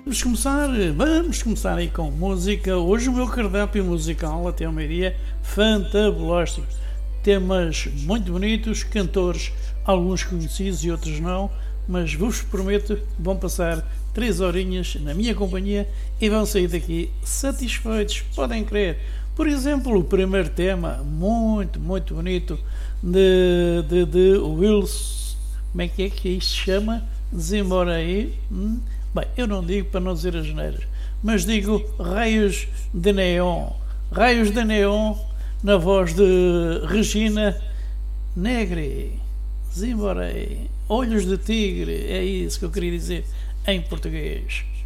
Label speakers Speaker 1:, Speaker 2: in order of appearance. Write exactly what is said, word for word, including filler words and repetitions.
Speaker 1: Vamos começar, vamos começar aí com música. Hoje o meu cardápio musical até ao meio-dia fantabulástico. Temas muito bonitos, cantores, alguns conhecidos e outros não, mas vos prometo que vão passar três horinhas na minha companhia e vão sair daqui satisfeitos, podem crer. Por exemplo, o primeiro tema, muito, muito bonito, de, de, de Wills, como é que é que isto se chama? Desembora aí. Hum? Bem, eu não digo para não dizer as neiras, mas digo Raios de Neon. Raios de Neon, na voz de Regina Negri. Zimborei. Olhos de Tigre, é isso que eu queria dizer em português.